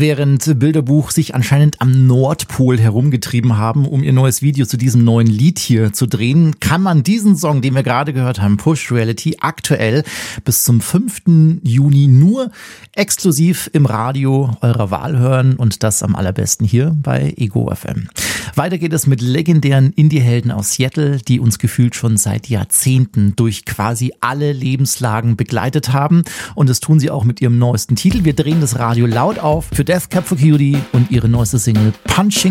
Während Bilderbuch sich anscheinend am Nordpol herumgetrieben haben, um ihr neues Video zu diesem neuen Lied hier zu drehen, kann man diesen Song, den wir gerade gehört haben, Push Reality, aktuell bis zum 5. Juni nur exklusiv im Radio eurer Wahl hören und das am allerbesten hier bei Ego FM. Weiter geht es mit legendären Indie-Helden aus Seattle, die uns gefühlt schon seit Jahrzehnten durch quasi alle Lebenslagen begleitet haben, und das tun sie auch mit ihrem neuesten Titel. Wir drehen das Radio laut auf für Death Cab for Cutie und ihre neueste Single Punching